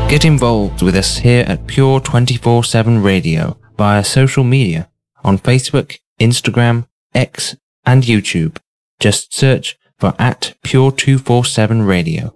Get involved with us here at Pure 24/7 Radio via social media on Facebook, Instagram, X, and YouTube. Just search for @Pure247 Radio.